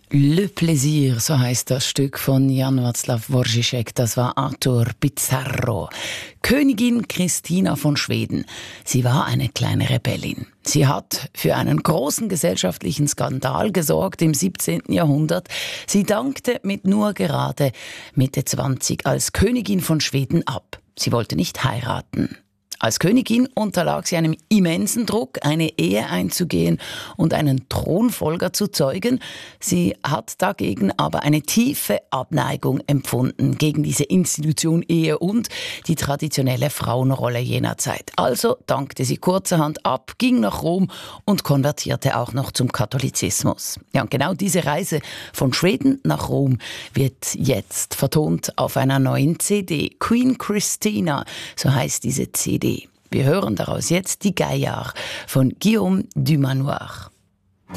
Le Plaisir, so heißt das Stück von Jan Václav Dvořáček. Das war Arthur Pizarro. Königin Christina von Schweden. Sie war eine kleine Rebellin. Sie hat für einen großen gesellschaftlichen Skandal gesorgt im 17. Jahrhundert. Sie dankte mit nur gerade Mitte 20 als Königin von Schweden ab. Sie wollte nicht heiraten. Als Königin unterlag sie einem immensen Druck, eine Ehe einzugehen und einen Thronfolger zu zeugen. Sie hat dagegen aber eine tiefe Abneigung empfunden gegen diese Institution Ehe und die traditionelle Frauenrolle jener Zeit. Also dankte sie kurzerhand ab, ging nach Rom und konvertierte auch noch zum Katholizismus. Ja, und genau diese Reise von Schweden nach Rom wird jetzt vertont auf einer neuen CD. Queen Christina, so heißt diese CD. Wir hören daraus jetzt die Gaillard von Guillaume Dumanoir.